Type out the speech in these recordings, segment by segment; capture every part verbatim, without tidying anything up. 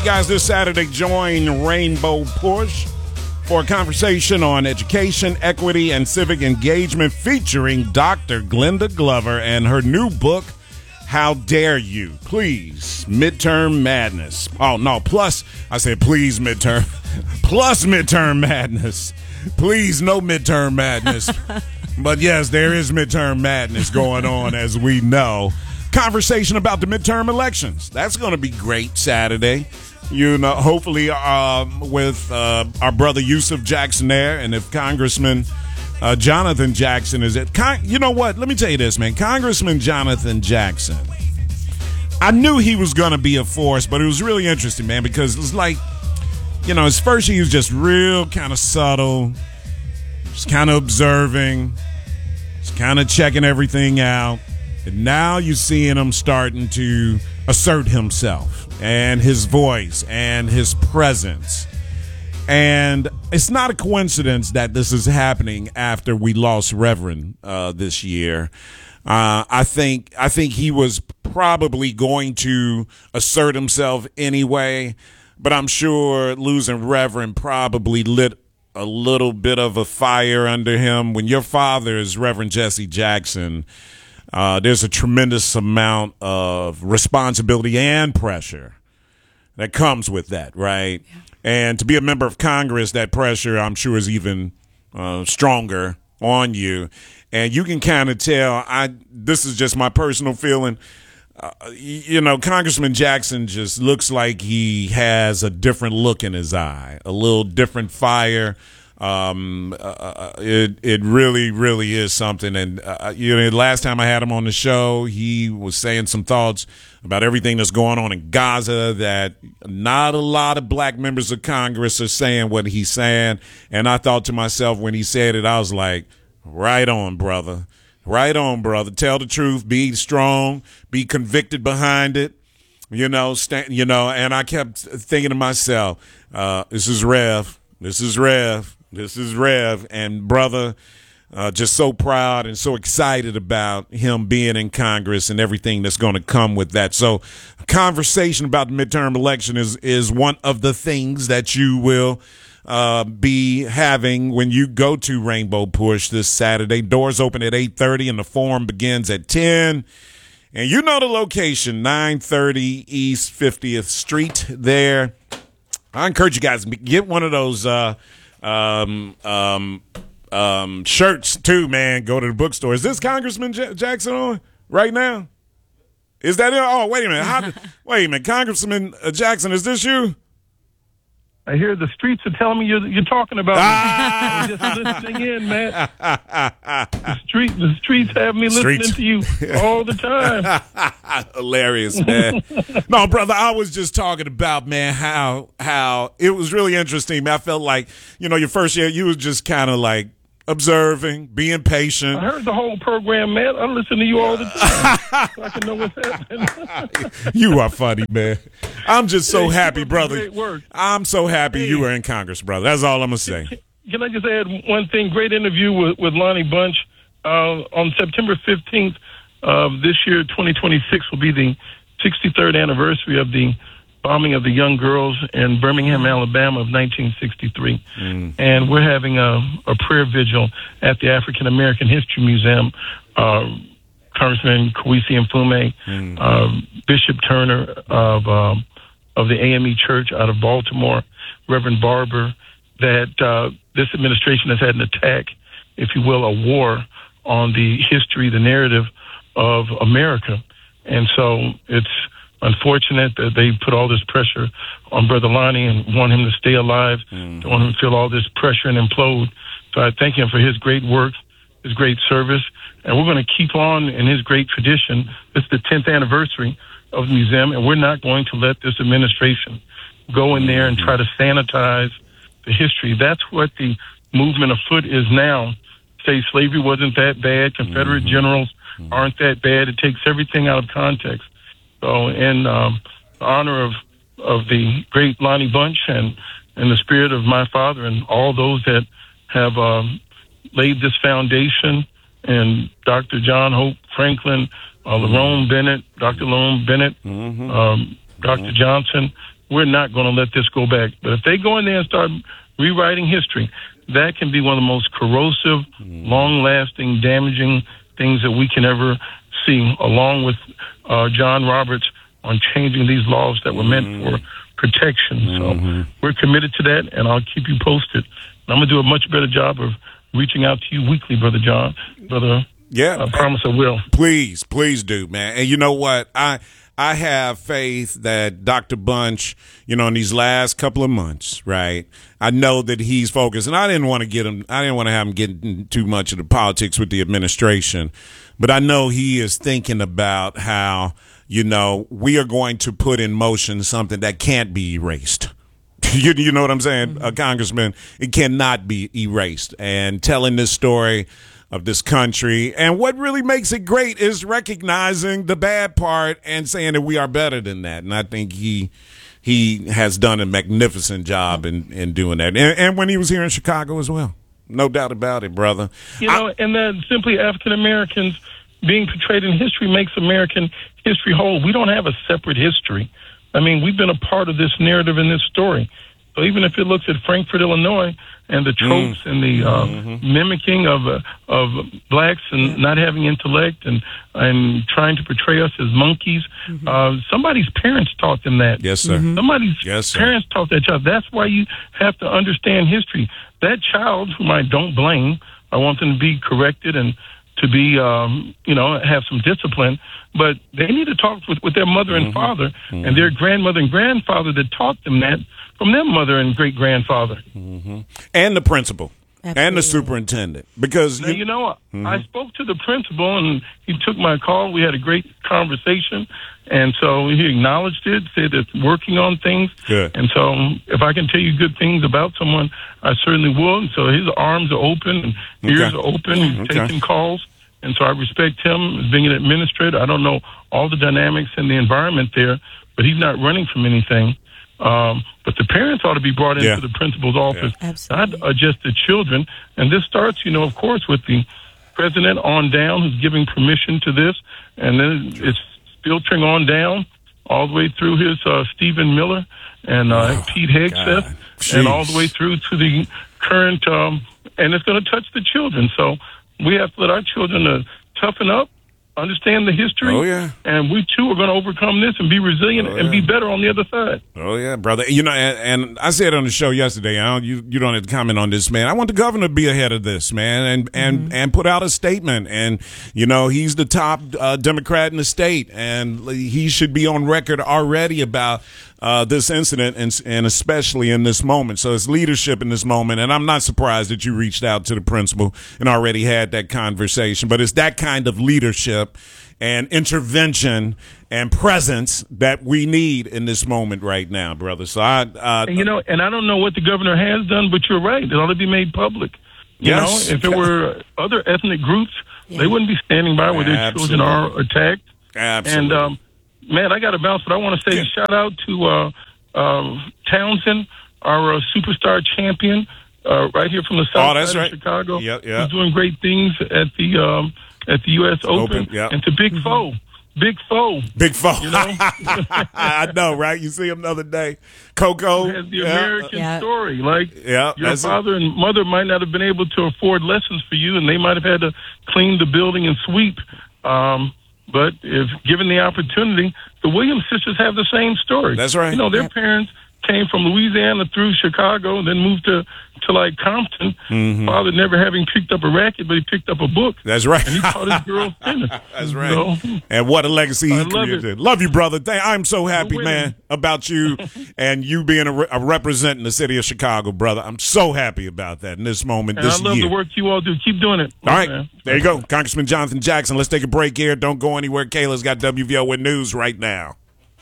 guys, this Saturday, join Rainbow Push for a conversation on education, equity, and civic engagement featuring Doctor Glenda Glover and her new book, How Dare You? Please, Midterm Madness. Oh, no, plus, I said please midterm, plus Midterm Madness. Please, no Midterm Madness. But yes, there is Midterm Madness going on, as we know. Conversation about the midterm elections. That's going to be great Saturday. You know, hopefully um, with uh, our brother Yusuf Jackson there, and if Congressman uh, Jonathan Jackson is it. Con- you know what? Let me tell you this, man. Congressman Jonathan Jackson, I knew he was going to be a force, but it was really interesting, man, because it was like, you know, at first he was just real kind of subtle, just kind of observing, just kind of checking everything out. And now you're seeing him starting to assert himself and his voice and his presence. And it's not a coincidence that this is happening after we lost Reverend uh, this year. Uh, I think I think he was probably going to assert himself anyway, but I'm sure losing Reverend probably lit a little bit of a fire under him. When your father is Reverend Jesse Jackson, Uh, there's a tremendous amount of responsibility and pressure that comes with that, right? Yeah. And to be a member of Congress, that pressure, I'm sure, is even uh, stronger on you. And you can kind of tell, I this is just my personal feeling, uh, you know, Congressman Jackson just looks like he has a different look in his eye, a little different fire. Um, uh, it it really, really is something. And, uh, you know, last time I had him on the show, he was saying some thoughts about everything that's going on in Gaza that not a lot of black members of Congress are saying what he's saying. And I thought to myself when he said it, I was like, right on, brother. Right on, brother. Tell the truth. Be strong. Be convicted behind it. You know, stand, you know, and I kept thinking to myself, uh, this is Rev. This is Rev. This is Rev, and brother, uh, just so proud and so excited about him being in Congress and everything that's going to come with that. So conversation about the midterm election is, is one of the things that you will uh, be having when you go to Rainbow Push this Saturday. Doors open at eight thirty and the forum begins at ten. And you know the location, nine thirty East fiftieth Street there. I encourage you guys to get one of those uh, um, um, um, shirts too, man. Go to the bookstore. Is this Congressman J- Jackson on right now? Is that it? Oh, wait a minute. How did, wait a minute. Congressman Jackson, is this you? I hear the streets are telling me you're, you're talking about ah! me. I'm just listening in, man. The, street, the streets have me listening streets. to you all the time. Hilarious, man. No, brother, I was just talking about, man, how how it was really interesting. I felt like, you know, your first year, you was just kind of like observing, being patient. I heard the whole program, man. I listen to you all the time so I can know what's happening. You are funny, man. I'm just so hey, happy, brother. Great work. I'm so happy hey. you were in Congress, brother. That's all I'm going to say. Can I just add one thing? Great interview with, with Lonnie Bunch. Uh, on September fifteenth of this year, twenty twenty-six, will be the sixty-third anniversary of the bombing of the young girls in Birmingham, Alabama of nineteen sixty-three. Mm. And we're having a, a prayer vigil at the African American History Museum. Uh, Congressman Kwesi Mfume, mm. uh, Bishop Turner of um, of the A M E Church out of Baltimore, Reverend Barber, that uh, this administration has had an attack, if you will, a war on the history, the narrative of America. And so it's unfortunate that they put all this pressure on Brother Lonnie and want him to stay alive, mm-hmm. don't want him to feel all this pressure and implode. So I thank him for his great work, his great service, and we're going to keep on in his great tradition. It's the tenth anniversary of the museum, and we're not going to let this administration go in there and try to sanitize the history. That's what the movement afoot is now. Say slavery wasn't that bad, Confederate mm-hmm. generals aren't that bad. It takes everything out of context. So in um, honor of, of the great Lonnie Bunch and in the spirit of my father and all those that have um, laid this foundation, and Doctor John Hope Franklin, uh, Lerone Bennett, Doctor Lerone Bennett, mm-hmm. um, Doctor Mm-hmm. Johnson, we're not going to let this go back. But if they go in there and start rewriting history, that can be one of the most corrosive, mm-hmm. long-lasting, damaging things that we can ever see, along with uh, John Roberts on changing these laws that were meant mm-hmm. for protection. Mm-hmm. So we're committed to that, and I'll keep you posted. I'm going to do a much better job of reaching out to you weekly, Brother John. Brother, yeah, I promise I will. Please, please do, man. And you know what? I I have faith that Doctor Bunch, you know, in these last couple of months, right, I know that he's focused. And I didn't want to get him, I didn't want to have him get into too much of the politics with the administration. But I know he is thinking about how, you know, we are going to put in motion something that can't be erased. you, you know what I'm saying, mm-hmm. uh, Congressman? It cannot be erased. And telling this story of this country, and what really makes it great is recognizing the bad part and saying that we are better than that. And I think he he has done a magnificent job in, in doing that. And, and when he was here in Chicago as well. No doubt about it, brother. You know, I, and then simply African Americans being portrayed in history makes American history whole. We don't have a separate history. I mean, we've been a part of this narrative and this story. So even if it looks at Frankfort, Illinois, and the tropes mm. and the uh, mm-hmm. mimicking of uh, of blacks and yeah. not having intellect and and trying to portray us as monkeys, mm-hmm. uh, somebody's parents taught them that. Yes, sir. Mm-hmm. Somebody's yes, sir. parents taught that child. That's why you have to understand history. That child, whom I don't blame, I want them to be corrected and to be, um, you know, have some discipline. But they need to talk with, with their mother and mm-hmm. father mm-hmm. and their grandmother and grandfather that taught them that from their mother and great-grandfather. Mm-hmm. And the principal. Absolutely. And the superintendent. Because, now, you, you know, mm-hmm. I spoke to the principal, and he took my call. We had a great conversation. And so he acknowledged it, said it's working on things. Good. And so if I can tell you good things about someone, I certainly will. And so his arms are open and ears okay. are open. He's okay. taking calls. And so I respect him as being an administrator. I don't know all the dynamics in the environment there, but he's not running from anything. Um, but the parents ought to be brought into yeah. the principal's office, yeah. not uh, just the children. And this starts, you know, of course, with the president on down who's giving permission to this. And then it's filtering on down all the way through his uh, Stephen Miller and uh, oh, Pete Hegseth and all the way through to the current, um, and it's going to touch the children. So we have to let our children uh, toughen up, understand the history, oh, yeah. and we too are going to overcome this and be resilient oh, yeah. and be better on the other side. Oh yeah, brother. You know, and, and I said on the show yesterday, I don't, you you don't have to comment on this, man. I want the governor to be ahead of this, man, and and mm-hmm. and put out a statement. And you know, he's the top uh, Democrat in the state, and he should be on record already about Uh, this incident, and, and especially in this moment. So it's leadership in this moment, and I'm not surprised that you reached out to the principal and already had that conversation. But it's that kind of leadership and intervention and presence that we need in this moment right now, brother. So I, uh, and, you know, and I don't know what the governor has done, but you're right. It ought to be made public. You yes. know, if there were other ethnic groups, yeah. they wouldn't be standing by where their Absolutely. children are attacked. Absolutely. And, um, man, I got to bounce, but I want to say yeah. shout out to uh, uh, Townsend, our uh, superstar champion, uh, right here from the south oh, that's side right. of Chicago. Yeah, yeah. He's doing great things at the um, at the U S Open. Open yeah. And to Big Foe. Big Foe. Big Foe. You know? I know, right? You see him the other day. Coco. He has the yeah. American yeah. story. Like, yeah, your father it. and mother might not have been able to afford lessons for you, and they might have had to clean the building and sweep. Um, but if given the opportunity, the Williams sisters have the same story. That's right. You know, their yep. parents came from Louisiana through Chicago and then moved to, to like Compton. Mm-hmm. Father never having picked up a racket, but he picked up a book. That's right. And he taught his girls tennis. That's right. So, and what a legacy he created. Love you, brother. I'm so happy, man, about you and you being a, re- a representing the city of Chicago, brother. I'm so happy about that in this moment, and this I love year. the work you all do. Keep doing it. All right. Man. There you go. Congressman Jonathan Jackson. Let's take a break here. Don't go anywhere. Kayla's got W V O N News right now.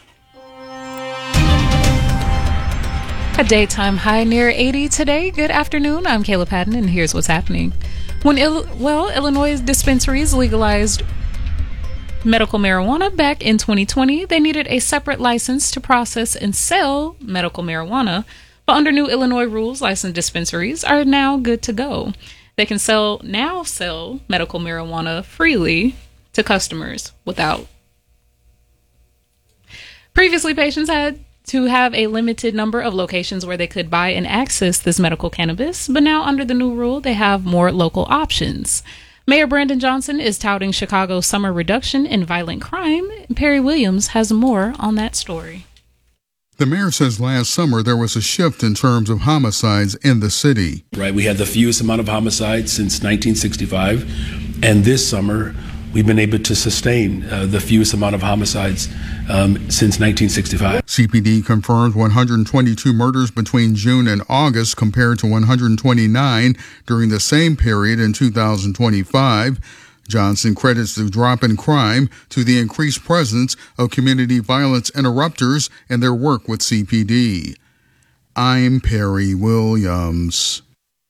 A daytime high near eighty today. Good afternoon. I'm Kayla Patton, and here's what's happening. When Il- well, Illinois dispensaries legalized medical marijuana back in twenty twenty, they needed a separate license to process and sell medical marijuana. But under new Illinois rules, licensed dispensaries are now good to go. They can sell now sell medical marijuana freely to customers without Previously, patients had to have a limited number of locations where they could buy and access this medical cannabis, but now under the new rule, they have more local options. Mayor Brandon Johnson is touting Chicago's summer reduction in violent crime. Perry Williams has more on that story. The mayor says last summer there was a shift in terms of homicides in the city. Right, we had the fewest amount of homicides since nineteen sixty-five, and this summer we've been able to sustain uh, the fewest amount of homicides um, since nineteen sixty-five. C P D confirmed one hundred twenty-two murders between June and August compared to one hundred twenty-nine during the same period in two thousand twenty-five. Johnson credits the drop in crime to the increased presence of community violence interrupters and their work with C P D. I'm Perry Williams.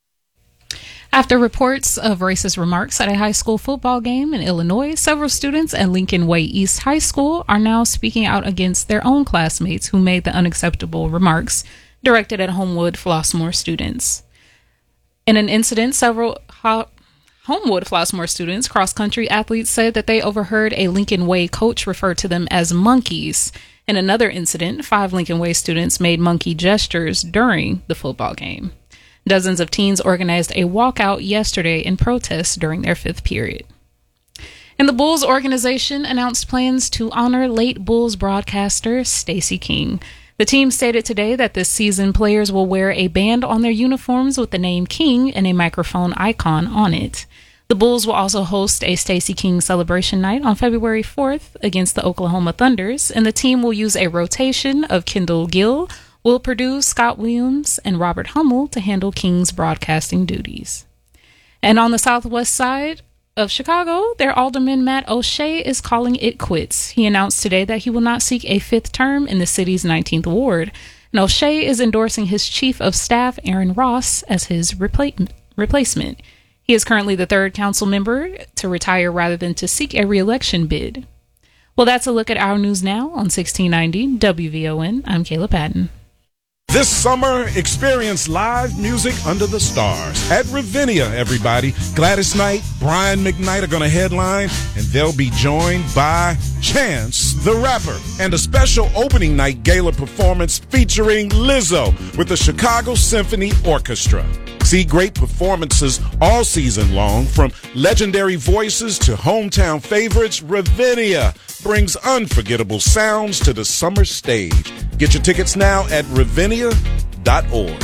After reports of racist remarks at a high school football game in Illinois, several students at Lincoln Way East High School are now speaking out against their own classmates who made the unacceptable remarks directed at Homewood Flossmoor students. In an incident, several ho- Homewood Flossmoor students, cross-country athletes, said that they overheard a Lincoln Way coach refer to them as monkeys. In another incident, five Lincoln Way students made monkey gestures during the football game. Dozens of teens organized a walkout yesterday in protest during their fifth period. And the Bulls organization announced plans to honor late Bulls broadcaster Stacey King. The team stated today that this season players will wear a band on their uniforms with the name King and a microphone icon on it. The Bulls will also host a Stacey King celebration night on February fourth against the Oklahoma Thunders, and the team will use a rotation of Kendall Gill, Will Perdue, Scott Williams, and Robert Hummel to handle King's broadcasting duties. And on the southwest side of Chicago, their alderman Matt O'Shea is calling it quits. He announced today that he will not seek a fifth term in the city's nineteenth ward. And O'Shea is endorsing his chief of staff, Aaron Ross, as his repla- replacement. He is currently the third council member to retire rather than to seek a re-election bid. Well, that's a look at our news now on sixteen ninety W V O N. I'm Kayla Patton. This summer, experience live music under the stars at Ravinia, everybody. Gladys Knight, Brian McKnight are going to headline, and they'll be joined by Chance the Rapper and a special opening night gala performance featuring Lizzo with the Chicago Symphony Orchestra. See great performances all season long, from legendary voices to hometown favorites. Ravinia brings unforgettable sounds to the summer stage. Get your tickets now at ravinia dot org.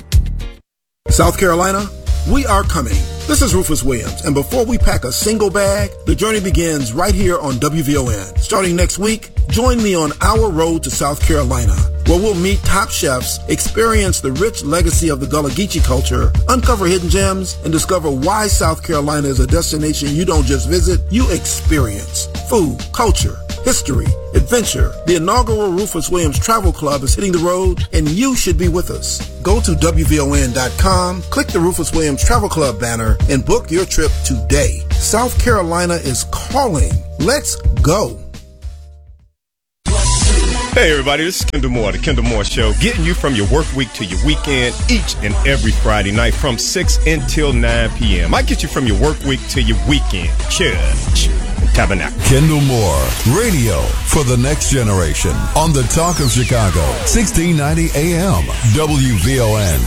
South Carolina, we are coming. This is Rufus Williams, and before we pack a single bag, the journey begins right here on W V O N. Starting next week, join me on our road to South Carolina, where we'll meet top chefs, experience the rich legacy of the Gullah Geechee culture, uncover hidden gems, and discover why South Carolina is a destination you don't just visit, you experience. Food, culture, history, adventure. The inaugural Rufus Williams Travel Club is hitting the road, and you should be with us. Go to W V O N dot com, click the Rufus Williams Travel Club banner, and book your trip today. South Carolina is calling. Let's go. Hey everybody, this is Kendall Moore, the Kendall Moore Show, getting you from your work week to your weekend each and every Friday night from six until nine p.m. I get you from your work week to your weekend. Church and Tabernacle. Kendall Moore, radio for the next generation on the Talk of Chicago, sixteen ninety A M, W V O N.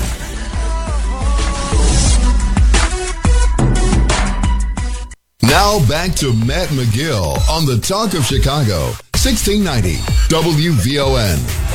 Now back to Matt McGill on the Talk of Chicago, sixteen ninety W V O N.